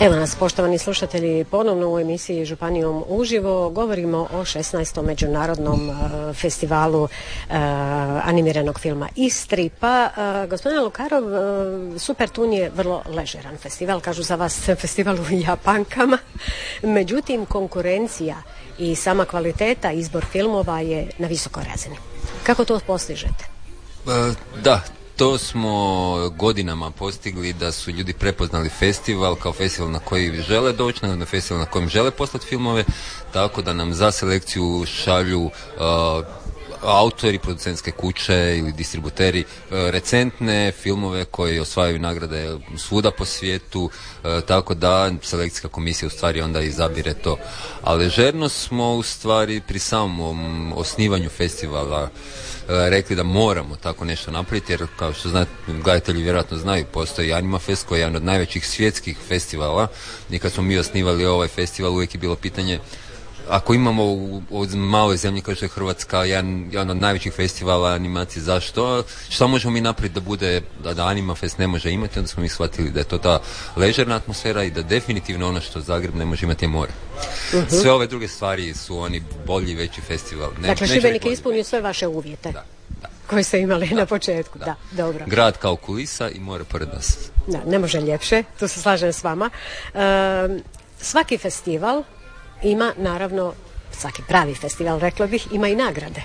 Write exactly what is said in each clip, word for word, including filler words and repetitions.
Evo nas, poštovani slušatelji, ponovno u emisiji Županijom uživo. Govorimo o šesnaestom međunarodnom uh, festivalu uh, animiranog filma i stripa. Uh, gospodine Lukarov, uh, Super Tun je vrlo ležeran festival, kažu za vas festival u Japankama. Međutim, konkurencija i sama kvaliteta, izbor filmova je na visokoj razini. Kako to postižete? Uh, da, to smo godinama postigli, da su ljudi prepoznali festival kao festival na koji žele doći, na festival na kojem žele poslati filmove, tako da nam za selekciju šalju uh, autori, producentske kuće ili distributeri uh, recentne filmove koji osvajaju nagrade svuda po svijetu, uh, tako da selekcijska komisija u stvari onda izabire to. A ležerno smo u stvari pri samom osnivanju festivala rekli da moramo tako nešto napraviti, jer kao što znate, gledatelji vjerojatno znaju, postoji Animafest koji je jedan od najvećih svjetskih festivala, i kad smo mi osnivali ovaj festival uvijek je bilo pitanje, ako imamo u, u maloj zemlji kao što je Hrvatska jedan, jedan od najvećih festivala animacije, zašto? Što možemo mi napraviti da bude, da, da Animafest ne može imati? Onda smo mi shvatili da je to ta ležerna atmosfera i da definitivno ono što Zagreb ne može imati je more. Uh-huh. Sve ove druge stvari su oni bolji, veći festival. Ne, dakle, Šibenik je ispunio sve vaše uvjete. Da. Koje ste imali da, na početku, da. da, dobro. Grad kao kulisa i more pored nas. Da, ne može ljepše, tu se slažem s vama. E, svaki festival ima, naravno, svaki pravi festival, rekla bih, ima i nagrade.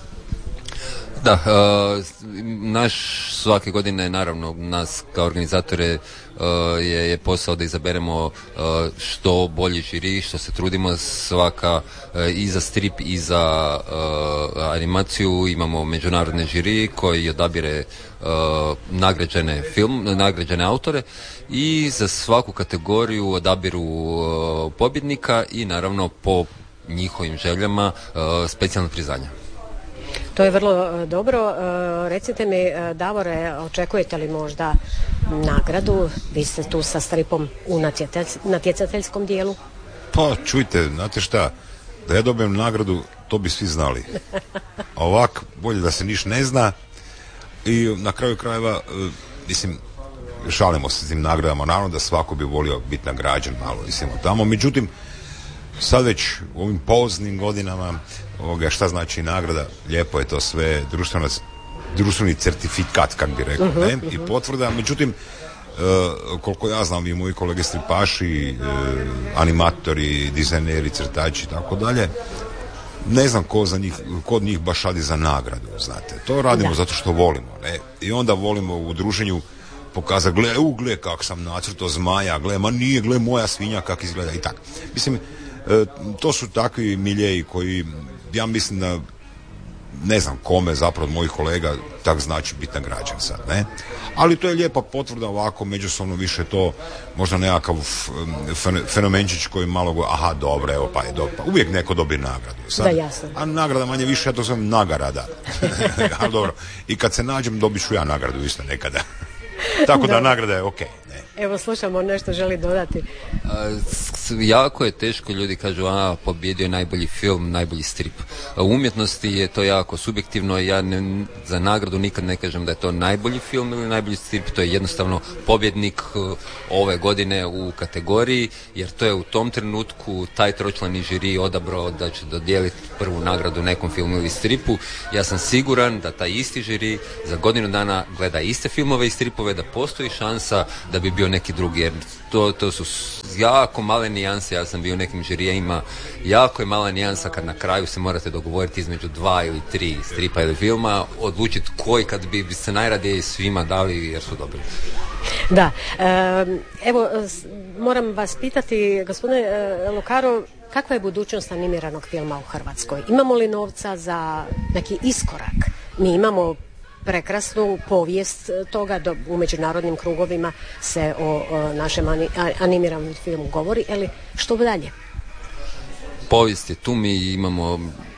Da, uh, naš svake godine, naravno, nas kao organizatore uh, je, je posao da izaberemo uh, što bolji žiri, što se trudimo svaka uh, i za strip i za uh, animaciju. Imamo međunarodne žiri koji odabire uh, nagrađene film, nagrađene autore, i za svaku kategoriju odabiru uh, pobjednika i naravno po njihovim željama uh, specijalna priznanja. To je vrlo dobro. Recite mi, Davore, očekujete li možda nagradu? Vi ste tu sa stripom u natjecateljskom dijelu. Pa čujte, znate šta, da ja dobijem nagradu, to bi svi znali. A ovak, bolje da se niš ne zna. I na kraju krajeva, mislim, šalimo se s tim nagradama, naravno da svako bi volio biti nagrađen malo, mislim, tamo. Međutim, sad već u ovim poznim godinama, ovoga, šta znači nagrada, lijepo je to sve, društveno, društveni certifikat, kak bi rekao, uh-huh, ne, uh-huh. i potvrda. Međutim, uh, koliko ja znam, i moji kolege stripaši, uh, animatori, dizajneri, crtači i tako dalje, ne znam ko za njih, ko od njih baš radi za nagradu, znate. To radimo da. Zato što volimo, ne, i onda volimo u druženju pokazati, gle, u, gle, kak sam nacrtao zmaja, gle, ma nije, gle, moja svinja kak izgleda i tak. Mislim, e, to su takvi miljeji koji, ja mislim da, ne znam kome zapravo od mojih kolega tak znači biti nagrađen sad, ne? Ali to je lijepa potvrda, ovako međusobno više to možda nekakav fenomenčić koji malo go, aha, dobro, evo, pa je dobro, pa uvijek neko dobije nagradu. Sad, da, jasno. A nagrada manje više, ja to zovem nagrada. Ali dobro, i kad se nađem dobit ću ja nagradu isto nekada. Tako da nagrada je okej. Okay, evo, slušamo, nešto želi dodati. A, jako je teško, ljudi kažu, a, pobjedio je najbolji film, najbolji strip. A u umjetnosti je to jako subjektivno, ja ne, za nagradu nikad ne kažem da je to najbolji film ili najbolji strip, to je jednostavno pobjednik uh, ove godine u kategoriji, jer to je u tom trenutku taj tročlani žiri odabrao da će dodijeliti prvu nagradu nekom filmu ili stripu. Ja sam siguran da taj isti žiri za godinu dana gleda iste filmove i stripove, da postoji šansa da bi bio neki drugi, jer to, to su jako male nijanse. Ja sam bio u nekim žirijima, jako je mala nijansa kad na kraju se morate dogovoriti između dva ili tri stripa ili filma, odlučiti koji kad bi, bi se najradije svima dali jer su dobri. Da, evo, moram vas pitati, gospodine Lukarov, kakva je budućnost animiranog filma u Hrvatskoj? Imamo li novca za neki iskorak? Mi imamo prekrasnu povijest toga, do, u međunarodnim krugovima se o, o našem ani, animiranom filmu govori, ali što dalje? Povijest je tu, mi imamo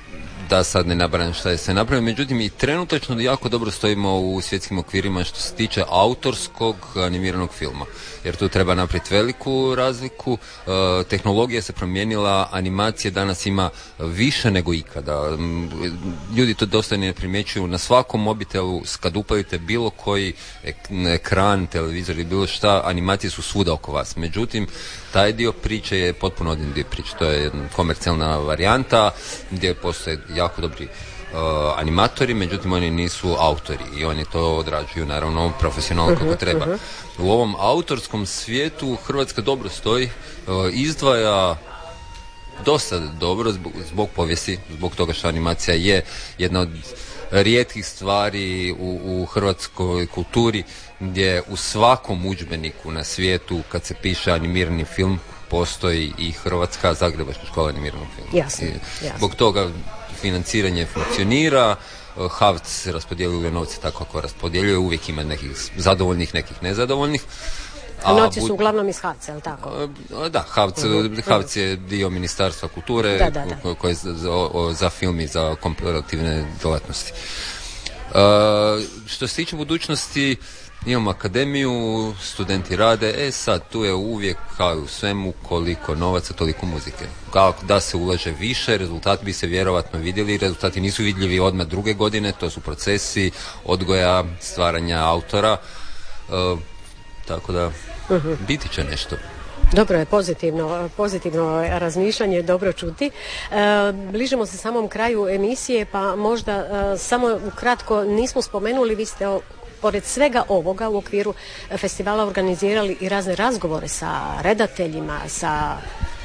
da sad ne nabrajam šta je sve napravljeno, međutim i trenutačno jako dobro stojimo u svjetskim okvirima što se tiče autorskog animiranog filma, jer tu treba napraviti veliku razliku, e, tehnologija se promijenila, animacije danas ima više nego ikada, ljudi to dosta ne primjećuju, na svakom mobitelu kad upalite bilo koji ekran, televizor ili bilo šta, animacije su svuda oko vas, međutim taj dio priče je potpuno odin dio priče, to je jedna komercijalna varijanta gdje postoje jako dobri uh, animatori, međutim oni nisu autori i oni to odrađuju naravno profesionalno uh-huh, kako treba. Uh-huh. U ovom autorskom svijetu Hrvatska dobro stoji, uh, izdvaja dosta dobro zbog, zbog povijesti, zbog toga što animacija je jedna od rijetkih stvari u, u hrvatskoj kulturi gdje u svakom udžbeniku na svijetu kad se piše animirani film postoji i Hrvatska Zagrebačka škola animiranog filma. Jasno, jasno. Zbog toga financiranje funkcionira, H A V C raspodjeljuje novce tako kako raspodjeljuje, uvijek ima nekih zadovoljnih, nekih nezadovoljnih. A novci su uglavnom iz H A V C, je li tako? Da, H A V C, uh-huh. H A V C je dio Ministarstva kulture da, da, da. koji je za, za, za film i za komparativne djelatnosti. Uh, što se tiče budućnosti, imamo akademiju, studenti rade, e sad tu je uvijek kao i u svemu koliko novaca, toliko muzike. Kako da se ulaže više, rezultati bi se vjerovatno vidjeli, rezultati nisu vidljivi odmah druge godine, to su procesi odgoja, stvaranja autora, uh, tako da uh-huh. biti će nešto. Dobro je, pozitivno, pozitivno razmišljanje, dobro čuti. E, bližimo se samom kraju emisije, pa možda e, samo ukratko nismo spomenuli, vi ste o, pored svega ovoga u okviru festivala organizirali i razne razgovore sa redateljima, sa...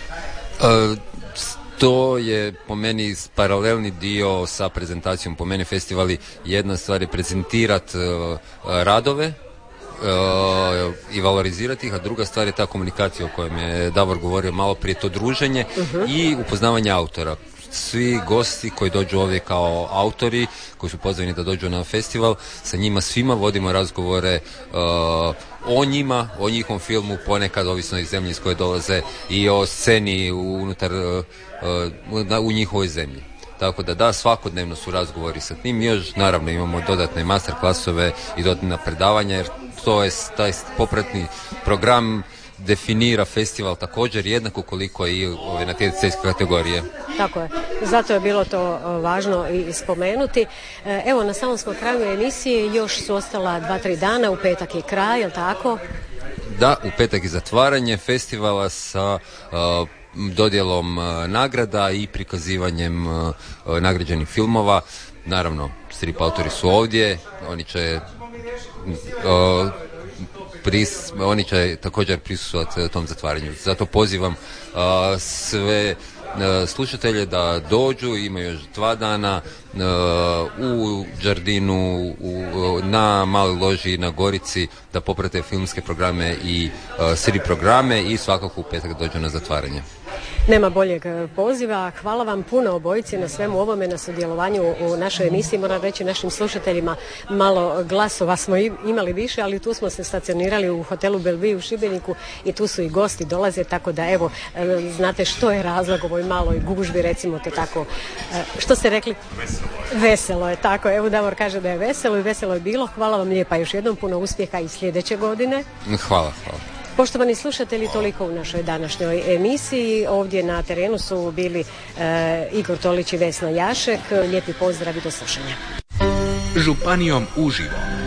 E, to je po meni paralelni dio sa prezentacijom. Po meni festivali jedna stvar je prezentirati e, radove, Uh, i valorizirati ih, a druga stvar je ta komunikacija o kojem je Davor govorio malo prije, to druženje uh-huh. i upoznavanje autora. Svi gosti koji dođu ovdje kao autori, koji su pozvani da dođu na festival, sa njima svima vodimo razgovore uh, o njima, o njihovom filmu, ponekad ovisno iz zemlje iz koje dolaze, i o sceni unutar uh, uh, u njihovoj zemlji. Tako da da, svakodnevno su razgovori sa tim. Još naravno imamo dodatne master klasove i dodatna predavanja, jer to je taj popratni program definira festival također jednako koliko i ove natjecateljske kategorije. Tako je. Zato je bilo to važno i spomenuti. Evo, na samom smo kraju emisije, još su ostala dva, tri dana, u petak je kraj, je li tako? Da, u petak je zatvaranje festivala sa uh, dodjelom uh, nagrada i prikazivanjem uh, nagrađenih filmova. Naravno, strip autori su ovdje, oni će uh, pris, oni će također prisustvovati tom zatvaranju. Zato pozivam uh, sve uh, slušatelje da dođu, imaju još dva dana uh, u Đardinu, u, na Maloj loži, na Gorici, da poprate filmske programe i uh, strip programe i svakako u petak dođu na zatvaranje. Nema boljeg poziva. Hvala vam puno obojici na svemu ovome, na sudjelovanju u našoj emisiji. Moram reći našim slušateljima, malo glasova smo imali više, ali tu smo se stacionirali u hotelu Bellevue u Šibeniku i tu su i gosti dolaze, tako da evo, znate što je razlog ovoj maloj gužbi, recimo to tako. Što ste rekli? Veselo je. Veselo je, tako. Evo Davor kaže da je veselo i veselo je bilo. Hvala vam lijepa, još jednom puno uspjeha i sljedeće godine. Hvala, hvala. Poštovani slušatelji, toliko u našoj današnjoj emisiji. Ovdje na terenu su bili e, Igor Tolić i Vesna Jašek. Lijepi pozdrav i do slušanja. Županijom uživo.